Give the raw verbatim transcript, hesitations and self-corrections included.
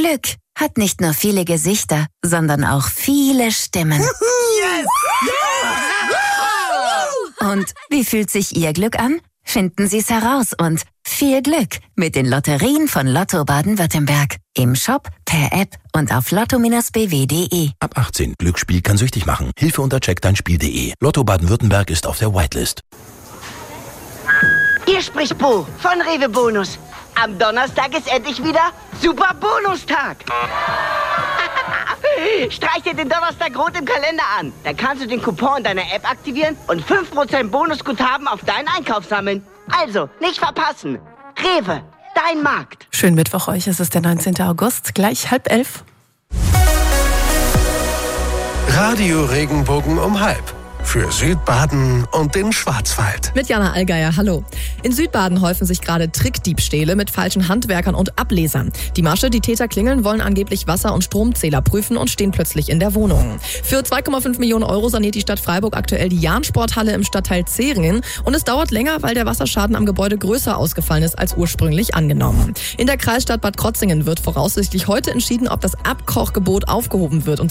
Glück hat nicht nur viele Gesichter, sondern auch viele Stimmen. Yes! Ja! Und wie fühlt sich Ihr Glück an? Finden Sie es heraus und viel Glück mit den Lotterien von Lotto Baden-Württemberg. Im Shop, per App und auf lotto Bindestrich b w punkt d e. Ab achtzehn. Glücksspiel kann süchtig machen. Hilfe unter check dein Spiel punkt d e. Lotto Baden-Württemberg ist auf der Whitelist. Hier spricht Bo von Rewe Bonus. Am Donnerstag ist endlich wieder Super Bonustag. Streich dir den Donnerstag rot im Kalender an. Dann kannst du den Coupon deiner App aktivieren und fünf Prozent Bonusguthaben auf deinen Einkauf sammeln. Also, nicht verpassen. Rewe, dein Markt. Schönen Mittwoch euch, es ist der neunzehnten August, gleich halb elf. Radio Regenbogen um halb. Für Südbaden und den Schwarzwald. Mit Jana Allgeier, hallo. In Südbaden häufen sich gerade Trickdiebstähle mit falschen Handwerkern und Ablesern. Die Masche, die Täter klingeln, wollen angeblich Wasser- und Stromzähler prüfen und stehen plötzlich in der Wohnung. Für zwei Komma fünf Millionen Euro saniert die Stadt Freiburg aktuell die Jahn-Sporthalle im Stadtteil Zeringen. Und es dauert länger, weil der Wasserschaden am Gebäude größer ausgefallen ist als ursprünglich angenommen. In der Kreisstadt Bad Krotzingen wird voraussichtlich heute entschieden, ob das Abkochgebot aufgehoben wird. Und